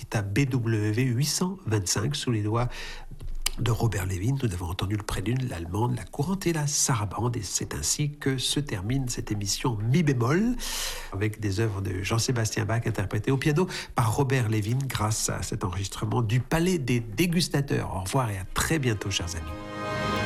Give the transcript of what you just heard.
Makita BW 825 sous les doigts de Robert Levin. Nous avons entendu le prélude, l'allemande, la courante et la sarabande. Et c'est ainsi que se termine cette émission mi bémol avec des œuvres de Jean-Sébastien Bach interprétées au piano par Robert Levin grâce à cet enregistrement du Palais des Dégustateurs. Au revoir et à très bientôt, chers amis.